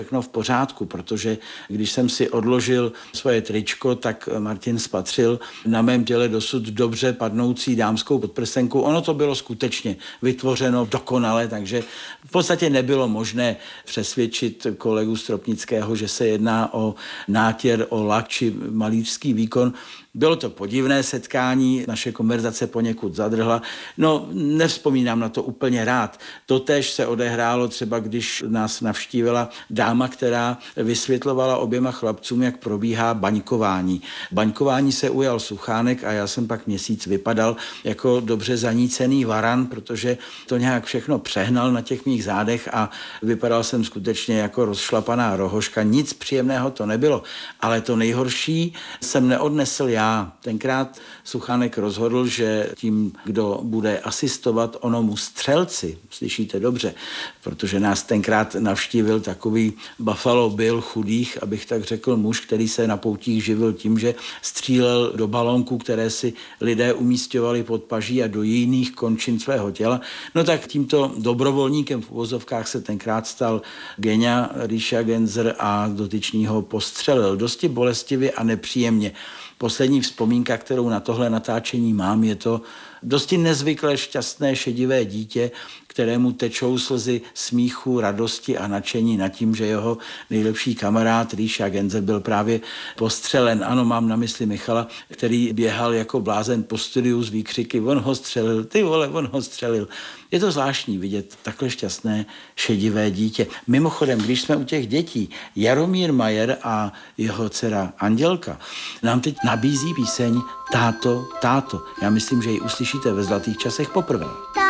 všechno v pořádku, protože když jsem si odložil svoje tričko, tak Martin spatřil na mém těle dosud dobře padnoucí dámskou podprsenku. Ono to bylo skutečně vytvořeno dokonale, takže v podstatě nebylo možné přesvědčit kolegu Stropnického, že se jedná o nátěr, o lak či malířský výkon. Bylo to podivné setkání, naše konverzace poněkud zadrhla. No, nevzpomínám na to úplně rád. Totéž se odehrálo třeba, když nás navštívila dáma, která vysvětlovala oběma chlapcům, jak probíhá baňkování. Baňkování se ujal Suchánek a já jsem pak měsíc vypadal jako dobře zanícený varan, protože to nějak všechno přehnal na těch mých zádech a vypadal jsem skutečně jako rozšlapaná rohoška. Nic příjemného to nebylo, ale to nejhorší jsem neodnesl já. Tenkrát Suchánek rozhodl, že tím, kdo bude asistovat onomu střelci, slyšíte dobře, protože nás tenkrát navštívil takový Buffalo Bill chudých, abych tak řekl, muž, který se na poutích živil tím, že střílel do balónků, které si lidé umísťovali pod paží a do jiných končin svého těla. No tak tímto dobrovolníkem v uvozovkách se tenkrát stal Geňa Ríša Genzer a dotyčný ho postřelil dosti bolestivě a nepříjemně. Poslední vzpomínka, kterou na tohle natáčení mám, je to dosti nezvyklé šťastné šedivé dítě, kterému tečou slzy smíchu, radosti a nadšení nad tím, že jeho nejlepší kamarád Ríša Genzer byl právě postřelen. Ano, mám na mysli Michala, který běhal jako blázen po studiu s výkřiky: on ho střelil, ty vole, on ho střelil. Je to zvláštní vidět takhle šťastné šedivé dítě. Mimochodem, když jsme u těch dětí, Jaromír Majer a jeho dcera Andělka nám teď nabízí píseň Táto, táto. Já myslím, že ji uslyšíte ve Zlatých časech poprvé.